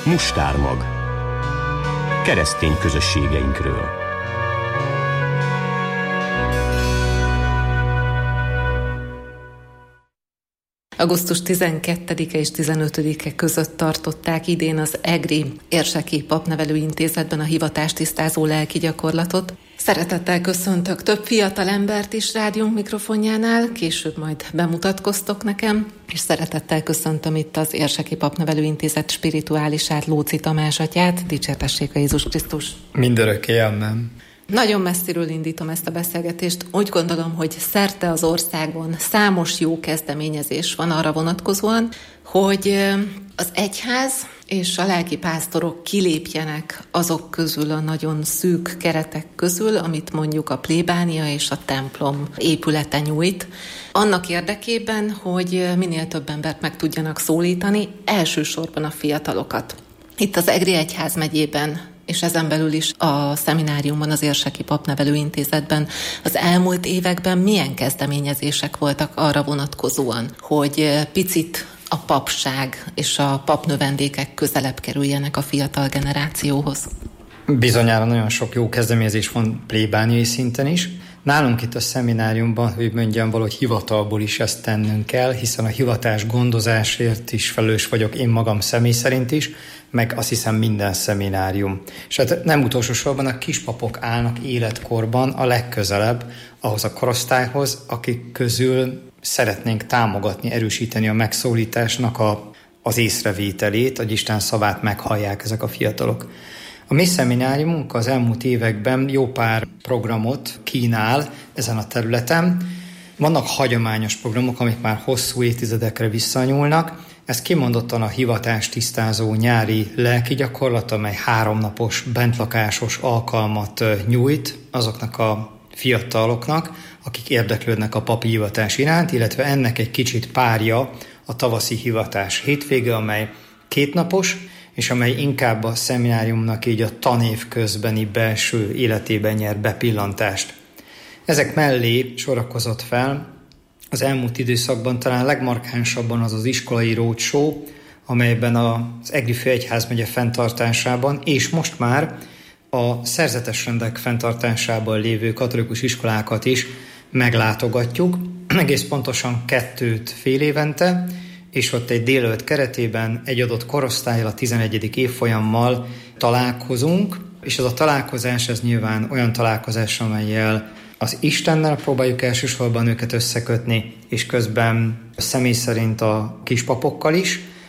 Mustármag. Keresztény közösségeinkről. Augusztus 12-e és 15-e között tartották idén az Egri Érseki Papnevelő Intézetben a hivatástisztázó lelki gyakorlatot. Szeretettel köszöntök több fiatal embert is rádiónk mikrofonjánál, később majd bemutatkoztok nekem, és szeretettel köszöntöm itt az Érseki Papnevelő Intézet spirituálisát, Lóczy Tamás atyát. Dicsértessék a Jézus Krisztus! Mindörökké, amen. Nagyon messziről indítom ezt a beszélgetést. Úgy gondolom, hogy szerte az országon számos jó kezdeményezés van arra vonatkozóan, hogy az egyház és a lelkipásztorok kilépjenek azok közül, a nagyon szűk keretek közül, amit mondjuk a plébánia és a templom épülete nyújt, annak érdekében, hogy minél több embert meg tudjanak szólítani, elsősorban a fiatalokat. Itt az Egri Egyházmegyében és ezen belül is a szemináriumban, az Érseki Papnevelő Intézetben az elmúlt években milyen kezdeményezések voltak arra vonatkozóan, hogy picit a papság és a papnövendékek közelebb kerüljenek a fiatal generációhoz? Bizonyára nagyon sok jó kezdeményezés van plébániai szinten is. Nálunk itt a szemináriumban, hogy mondjam, valahogy hivatalból is ezt tennünk kell, hiszen a hivatás gondozásért is felelős vagyok én magam személy szerint is, meg azt hiszem minden szeminárium. És hát nem utolsó sorban a kispapok állnak életkorban a legközelebb ahhoz a korosztályhoz, akik közül szeretnénk támogatni, erősíteni a megszólításnak az észrevételét, hogy Isten szavát meghallják ezek a fiatalok. A mi szemináriumunk az elmúlt években jó pár programot kínál ezen a területen. Vannak hagyományos programok, amik már hosszú évtizedekre visszanyúlnak. Ez kimondottan a hivatástisztázó nyári lelki gyakorlat, amely 3 napos bentlakásos alkalmat nyújt azoknak a fiataloknak, akik érdeklődnek a papi hivatás iránt, illetve ennek egy kicsit párja a tavaszi hivatás hétvége, amely 2 napos, és amely inkább a szemináriumnak így a tanév közbeni belső életében nyer bepillantást. Ezek mellé sorakozott fel az elmúlt időszakban talán legmarkánsabban az iskolai roadshow, amelyben az Egri Főegyházmegye fenntartásában, és most már a szerzetes rendek fenntartásában lévő katolikus iskolákat is meglátogatjuk, egész pontosan 2 fél évente, és ott egy délelőtt keretében egy adott korosztállyal, a 11. évfolyammal találkozunk, és ez a találkozás, ez nyilván olyan találkozás, amellyel az Istennel próbáljuk elsősorban őket összekötni, és közben személy szerint a kispapokkal is,